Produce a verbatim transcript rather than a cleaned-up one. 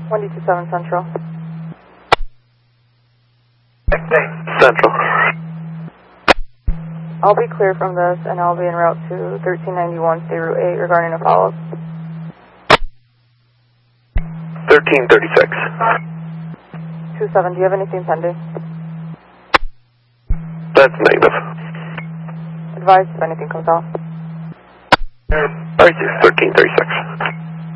one two seven Central. Central. I'll be clear from this, and I'll be en route to thirteen ninety-one State Route eight regarding a follow-up. thirteen thirty-six. two seven, do you have anything pending? That's negative. Advise if anything comes out. Alright, thirteen thirty-six.